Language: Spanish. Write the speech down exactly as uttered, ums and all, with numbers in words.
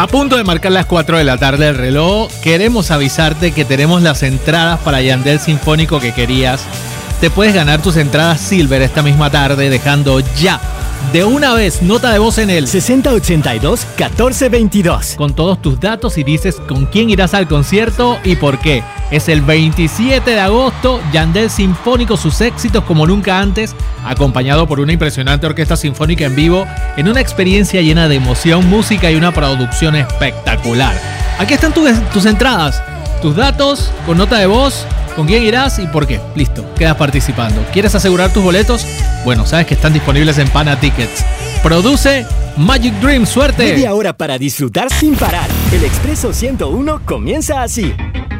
A punto de marcar las cuatro de la tarde el reloj, queremos avisarte que tenemos las entradas para Yandel Sinfónico que querías. Te puedes ganar tus entradas Silver esta misma tarde dejando ya de una vez nota de voz en el sesenta ochenta y dos catorce veintidós con todos tus datos y dices con quién irás al concierto y por qué. Es el veintisiete de agosto, Yandel Sinfónico, sus éxitos como nunca antes, acompañado por una impresionante orquesta sinfónica en vivo, en una experiencia llena de emoción, música y una producción espectacular. Aquí están tu, tus entradas, tus datos, con nota de voz, con quién irás y por qué. Listo, quedas participando. ¿Quieres asegurar tus boletos? Bueno, sabes que están disponibles en Pana Tickets. Produce Magic Dream. ¡Suerte! Media hora para disfrutar sin parar. El Expreso ciento uno comienza así.